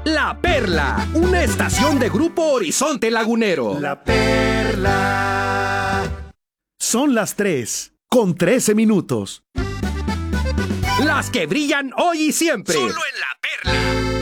La Perla, una estación de Grupo Horizonte Lagunero. La Perla. Son las 3:13. Las que brillan hoy y siempre. Solo en La Perla.